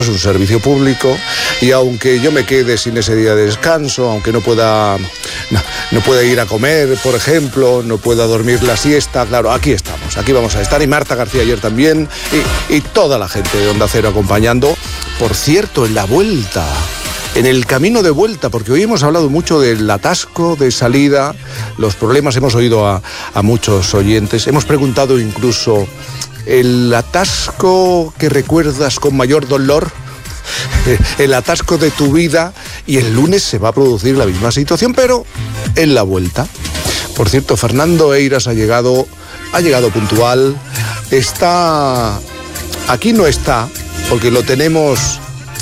es un servicio público y aunque yo me quede sin ese día de descanso, aunque no pueda ir a comer, por ejemplo, no pueda dormir la siesta, claro, aquí estamos, aquí vamos a estar, y Marta García ayer también, y toda la gente de Onda Cero acompañando. Por cierto, en la vuelta, en el camino de vuelta, porque hoy hemos hablado mucho del atasco de salida, los problemas, hemos oído a muchos oyentes, hemos preguntado incluso: ¿el atasco que recuerdas con mayor dolor? El atasco de tu vida. Y el lunes se va a producir la misma situación, pero en la vuelta. Por cierto, Fernando Eiras ha llegado puntual. Aquí no está, porque lo tenemos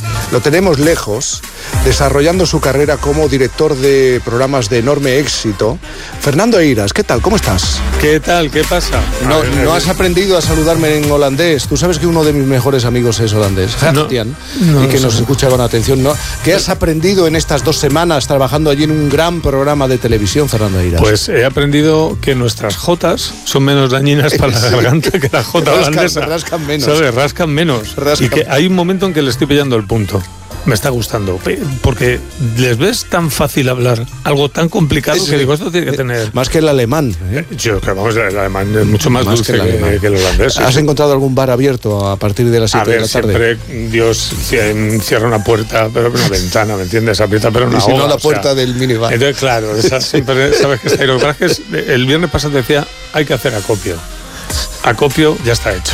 lejos, desarrollando su carrera como director de programas de enorme éxito. Fernando Eiras, ¿qué tal? ¿Cómo estás? ¿Qué tal? ¿Qué pasa? No has aprendido a saludarme en holandés. Tú sabes que uno de mis mejores amigos es holandés, Gertian, y que nos escucha con atención, ¿no? ¿Qué has aprendido en estas 2 semanas trabajando allí en un gran programa de televisión, Fernando Eiras? Pues he aprendido que nuestras jotas son menos dañinas para la garganta que la jota holandesa. Rascan menos. ¿Sabes? Rascan menos. Y que hay un momento en que le estoy pillando el punto. Me está gustando, porque les ves tan fácil hablar algo tan complicado que digo, esto tiene que tener... Más que el alemán, ¿eh? Yo creo que el alemán es mucho más dulce que el holandés. ¿Has encontrado algún bar abierto a partir de las 7 de la tarde? Siempre Dios cierra una puerta, pero una ventana, ¿me entiendes? Aprieta, pero una y si no, la puerta del minibar. Entonces, claro, siempre sabes que está ahí. Lo que pasa es que el viernes pasado decía, hay que hacer acopio. Acopio ya está hecho.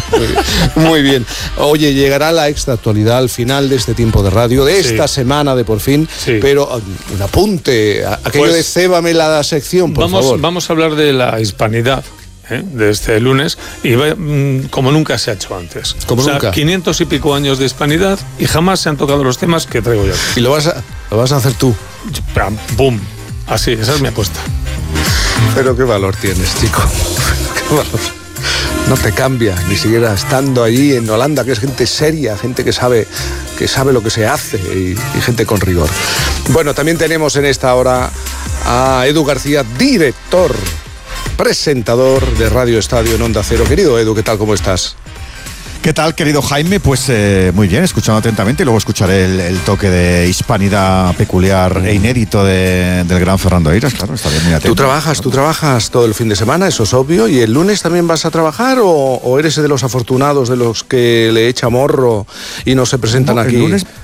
Muy bien. Oye, llegará la extra actualidad al final de este tiempo de radio, de esta semana de por fin, pero un apunte, aquello de cébame la sección, por favor. Vamos a hablar de la hispanidad, de este lunes, y como nunca se ha hecho antes. Nunca. 500 y pico años de hispanidad y jamás se han tocado los temas que traigo yo. ¿Y lo vas a hacer tú? ¡Bum! Así, esa es mi apuesta. Pero qué valor tienes, chico. Qué valor. No te cambia, ni siquiera estando allí en Holanda, que es gente seria, gente que sabe lo que se hace, y gente con rigor. Bueno, también tenemos en esta hora a Edu García, director, presentador de Radio Estadio en Onda Cero. Querido Edu, ¿qué tal? ¿Cómo estás? ¿Qué tal, querido Jaime? Pues muy bien, escuchando atentamente, y luego escucharé el toque de hispanidad peculiar e inédito del gran Fernando Eiras. Claro, está bien, muy atento. ¿Tú trabajas todo el fin de semana? Eso es obvio. ¿Y el lunes también vas a trabajar o eres de los afortunados, de los que le echa morro y no se presentan aquí?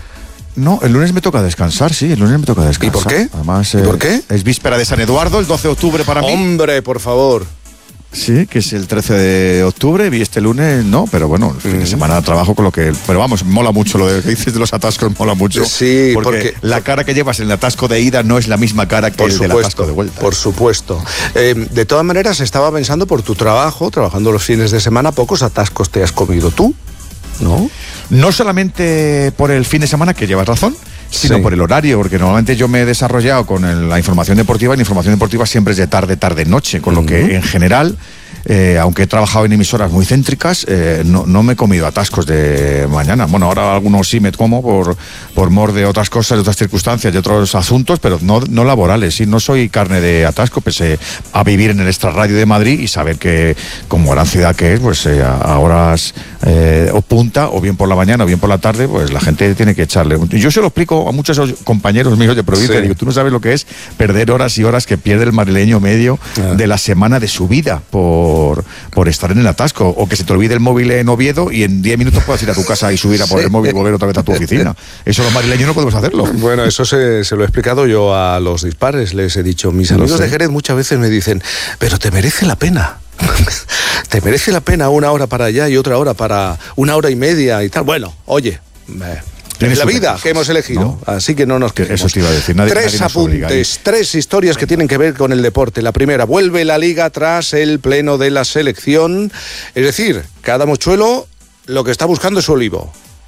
El lunes me toca descansar, sí, el lunes me toca descansar. ¿Y por qué? Además, ¿Y por qué? Es víspera de San Eduardo, el 12 de octubre para mí. ¡Hombre, por favor! Sí, que es el 13 de octubre, y este lunes no, pero bueno, el fin de semana trabajo con lo que... Pero vamos, mola mucho lo que dices de los atascos, mola mucho. Sí, porque la cara que llevas en el atasco de ida no es la misma cara que el del atasco de vuelta. Por supuesto. De todas maneras, estaba pensando, por tu trabajo, trabajando los fines de semana, pocos atascos te has comido tú, ¿no? No solamente por el fin de semana, que llevas razón, sino por el horario, porque normalmente yo me he desarrollado con la información deportiva, y la información deportiva siempre es de tarde, noche, con lo que en general, aunque he trabajado en emisoras muy céntricas, no me he comido atascos de mañana. Bueno, ahora algunos sí me como por mor de otras cosas, de otras circunstancias, de otros asuntos, pero no laborales. Sí, no soy carne de atasco, pese a vivir en el extrarradio de Madrid y saber que, como gran ciudad que es, pues a horas o punta, o bien por la mañana o bien por la tarde, pues la gente tiene que echarle. Yo se lo explico a muchos compañeros míos de provincia, digo, tú no sabes lo que es perder horas y horas que pierde el madrileño medio de la semana de su vida por estar en el atasco, o que se te olvide el móvil en Oviedo y en 10 minutos puedas ir a tu casa y subir a por el móvil y volver otra vez a tu oficina. Eso los madrileños no podemos hacerlo. Bueno, eso se lo he explicado yo a los dispares, les he dicho, mis amigos de Jerez muchas veces me dicen, pero te merece la pena. Te merece la pena una hora para allá y otra hora para una hora y media y tal. Bueno, oye, es la vida que hemos elegido, ¿no? Así que no nos quejemos. Eso te iba a decir. Tres apuntes, 3 historias que tienen que ver con el deporte. La primera, vuelve la Liga tras el pleno de la selección. Es decir, cada mochuelo lo que está buscando es su olivo.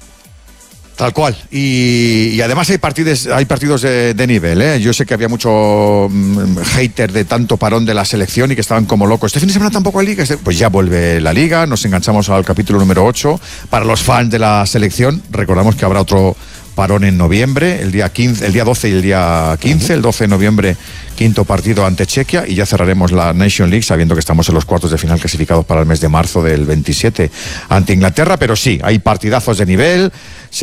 Tal cual. Y además hay partidos de nivel, ¿eh? Yo sé que había mucho hater de tanto parón de la selección y que estaban como locos. Este fin de semana tampoco hay Liga. Pues ya vuelve la Liga, nos enganchamos al capítulo número 8. Para los fans de la selección, recordamos que habrá otro parón en noviembre, el día 12 y el día 15, el 12 de noviembre, quinto partido ante Chequia, y ya cerraremos la Nation League sabiendo que estamos en los cuartos de final clasificados para el mes de marzo del 27 ante Inglaterra. Pero sí, hay partidazos de nivel.